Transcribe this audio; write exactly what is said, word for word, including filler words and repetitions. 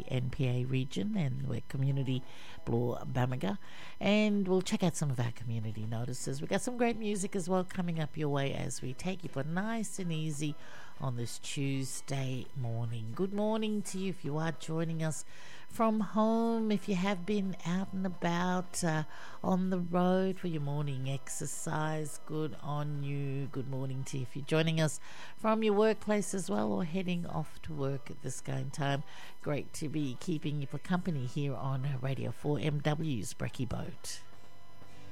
N P A region, and we're community Bloor Bamaga. And we'll check out some of our community notices. We've got some great music as well coming up your way as we take you for nice and easy on this Tuesday morning. Good morning to you if you are joining us from home, if you have been out and about uh, on the road for your morning exercise. Good on you. Good morning to you if you're joining us from your workplace as well, or heading off to work at this going time. Great to be keeping you for company here on Radio four M W's Brekkie Boat.